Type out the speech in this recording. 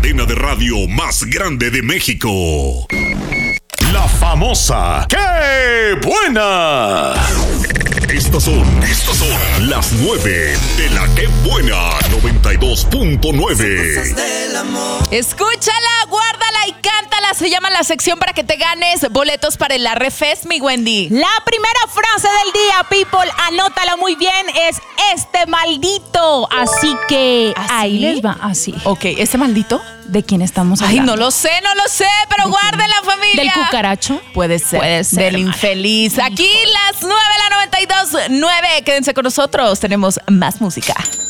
cadena de radio más grande de México. La famosa ¡Qué buena! Estas son las 9 de la ¡Qué buena! 92.9. Escúchala, guárdala y cántala. Se llama la sección para que te ganes boletos para el Arrefest, mi Wendy. La primera frase del día, people, anótala muy bien, es este maldito. Así que ahí les va, así. Ok, ¿este maldito? ¿De quién estamos hablando? Ay, no lo sé, pero guárdenla, familia. ¿Del cucaracho? Puede ser. Del infeliz. Aquí las 9 de la 92.9. Quédense con nosotros, tenemos más música.